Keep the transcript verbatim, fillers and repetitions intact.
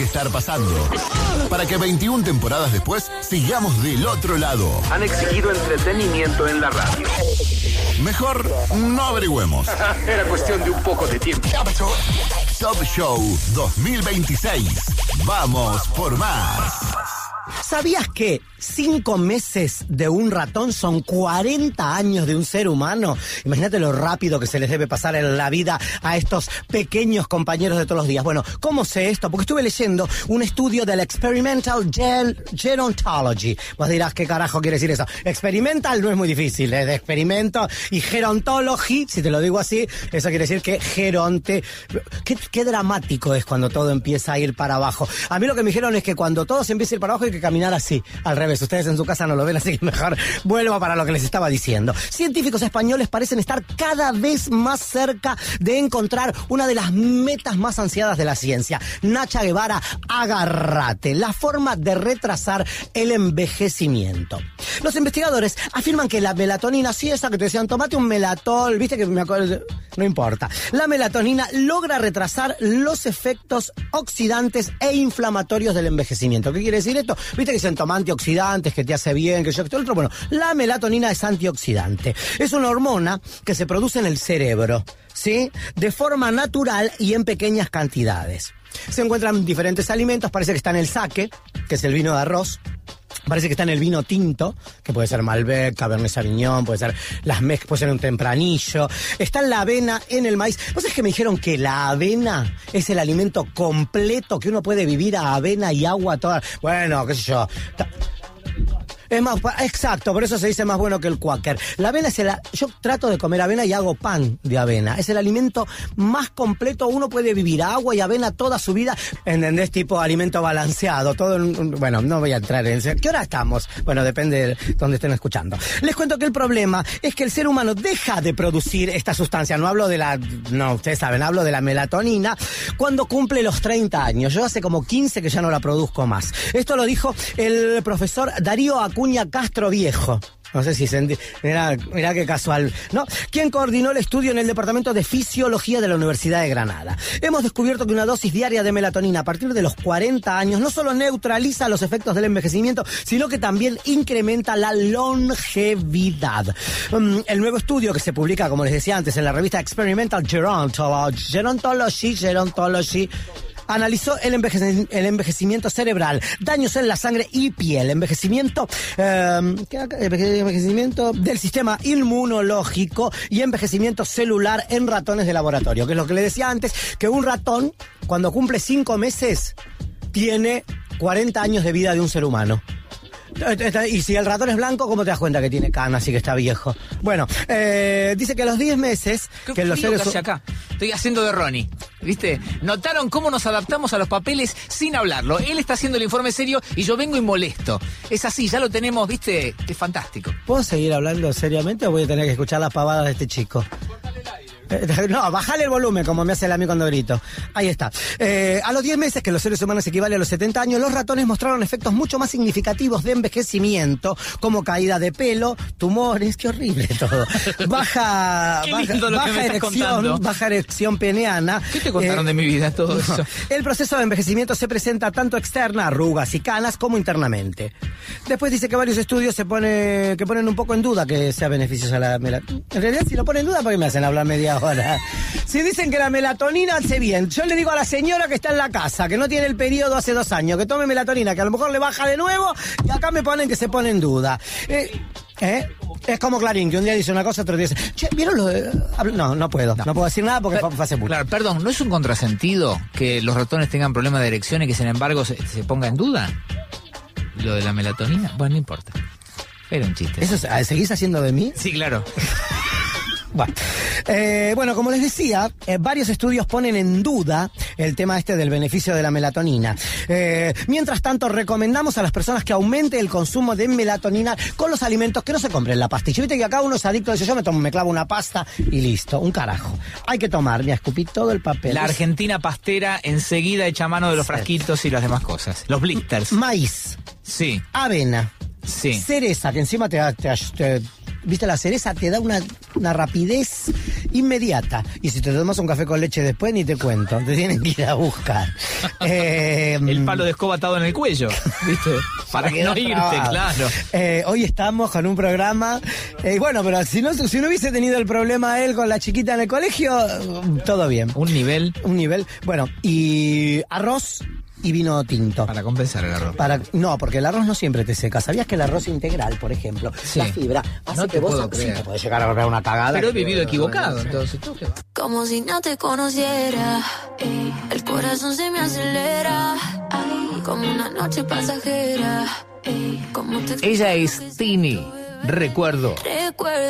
estar pasando. Para que veintiuna temporadas después sigamos del otro lado. Han exigido entretenimiento en la radio. Mejor no averigüemos. Era cuestión de un poco de tiempo. Top Show dos mil veintiséis. Vamos por más. ¿Sabías que cinco meses de un ratón son cuarenta años de un ser humano? Imagínate lo rápido que se les debe pasar en la vida a estos pequeños compañeros de todos los días. Bueno, ¿cómo sé esto? Porque estuve leyendo un estudio de la Experimental Gen- Gerontology. Vos dirás, ¿qué carajo quiere decir eso? Experimental no es muy difícil, es de experimento. Y gerontology, si te lo digo así, eso quiere decir que geronte... Qué, qué dramático es cuando todo empieza a ir para abajo. A mí lo que me dijeron es que cuando todo se empieza a ir para abajo hay que caminar así, al revés. Ustedes en su casa no lo ven, así que mejor vuelvo para lo que les estaba diciendo. Científicos españoles parecen estar cada vez más cerca de encontrar una de las metas más ansiadas de la ciencia. Nacha Guevara, agárrate, la forma de retrasar el envejecimiento. Los investigadores afirman que la melatonina, sí, esa que te decían, tomate un melatol, viste que me acuerdo, no importa. La melatonina logra retrasar los efectos oxidantes e inflamatorios del envejecimiento. ¿Qué quiere decir esto? Viste que dicen toma antioxidantes, que te hace bien, que yo, que todo otro. Bueno, la melatonina es antioxidante. Es una hormona que se produce en el cerebro, ¿sí? De forma natural y en pequeñas cantidades. Se encuentran diferentes alimentos, parece que está en el sake, que es el vino de arroz. Parece que está en el vino tinto, que puede ser Malbec, Cabernet Sauvignon, puede ser las mezclas, puede ser un tempranillo. Está en la avena, en el maíz. ¿Vos sabés que me dijeron que la avena es el alimento completo, que uno puede vivir a avena y agua toda? Bueno, qué sé yo. Es más, exacto, por eso se dice más bueno que el Quaker. La avena es el... Yo trato de comer avena y hago pan de avena. Es el alimento más completo. Uno puede vivir a agua y avena toda su vida. ¿Entendés? Tipo alimento balanceado. Todo en... Bueno, no voy a entrar en... ¿Qué hora estamos? Bueno, depende de dónde estén escuchando. Les cuento que el problema es que el ser humano deja de producir esta sustancia. No hablo de la... No, ustedes saben, hablo de la melatonina cuando cumple los treinta años. Yo hace como quince que ya no la produzco más. Esto lo dijo el profesor Darío Acuña Castro Viejo. No sé si se entiende. Mirá, mirá qué casual, ¿no? Quien coordinó el estudio en el Departamento de Fisiología de la Universidad de Granada. Hemos descubierto que una dosis diaria de melatonina a partir de los cuarenta años no solo neutraliza los efectos del envejecimiento, sino que también incrementa la longevidad. Um, el nuevo estudio que se publica, como les decía antes, en la revista Experimental Gerontology, Gerontology, Gerontology analizó el, envejec- el envejecimiento cerebral, daños en la sangre y piel, envejecimiento, eh, envejecimiento del sistema inmunológico y envejecimiento celular en ratones de laboratorio, que es lo que le decía antes, que un ratón, cuando cumple cinco meses, tiene cuarenta años de vida de un ser humano. Y si el ratón es blanco, ¿cómo te das cuenta que tiene canas y que está viejo? Bueno, eh, dice que a los diez meses... Qué que los seres que hace acá. Estoy haciendo de Ronnie, ¿viste? ¿Notaron cómo nos adaptamos a los papeles sin hablarlo? Él está haciendo el informe serio y yo vengo y molesto. Es así, ya lo tenemos, ¿viste? Es fantástico. ¿Puedo seguir hablando seriamente o voy a tener que escuchar las pavadas de este chico? No, bajale el volumen, como me hace el amigo cuando grito. Ahí está. Eh, a los diez meses, que los seres humanos equivale a los setenta años, los ratones mostraron efectos mucho más significativos de envejecimiento, como caída de pelo, tumores, qué horrible todo. Baja, baja, baja erección, baja erección peneana. ¿Qué te contaron eh, de mi vida todo no. eso? El proceso de envejecimiento se presenta tanto externa, arrugas y canas, como internamente. Después dice que varios estudios se pone, que ponen un poco en duda que sea beneficiosa la melatonina. En realidad, si lo ponen en duda, ¿por qué me hacen hablar media hora? Si dicen que la melatonina hace bien, yo le digo a la señora que está en la casa, que no tiene el periodo hace dos años, que tome melatonina, que a lo mejor le baja de nuevo, y acá me ponen que se pone en duda. Eh, ¿eh? Es como Clarín, que un día dice una cosa, otro día dice, che, ¿vieron lo de...? No, no puedo, no, no puedo decir nada porque fue hace mucho. Claro, perdón, ¿no es un contrasentido que los ratones tengan problemas de erección y que sin embargo se, se ponga en duda lo de la melatonina? Bueno, no importa. Era un chiste. ¿Eso seguís haciendo de mí? Sí, claro. Bueno, eh, bueno, como les decía, eh, varios estudios ponen en duda el tema este del beneficio de la melatonina. Eh, mientras tanto, recomendamos a las personas que aumente el consumo de melatonina con los alimentos, que no se compren la pastilla. Viste que acá uno es adicto, dice yo me tomo, me clavo una pasta y listo, un carajo. Hay que tomar, mira, escupí todo el papel. La Argentina pastera enseguida echa mano de los frasquitos y las demás cosas. Los blisters. Maíz. Sí. Avena. Sí. Cereza, que encima te da... Te, te, ¿Viste? La cereza te da una, una rapidez inmediata. Y si te tomas un café con leche después, ni te cuento, te tienen que ir a buscar. eh, el palo de escoba atado en el cuello, ¿viste? Para que no irte, trabado. Claro. Eh, hoy estamos con un programa, eh, bueno, pero si no, si no hubiese tenido el problema él con la chiquita en el colegio, todo bien. Un nivel. Un nivel. Bueno, y arroz y vino tinto. Para compensar el arroz. Para, no, porque el arroz no siempre te seca. ¿Sabías que el arroz integral, por ejemplo, sí. la fibra, hace no que vos puedo creer. Sí, te podés llegar a volver una cagada? Pero he vivido equivocado, entonces. ¿Tú qué vas? Como si no te conociera, ey, el corazón se me acelera, ay, como una noche pasajera. Ey, como te Ella es Tini. Recuerdo. Recuerdo.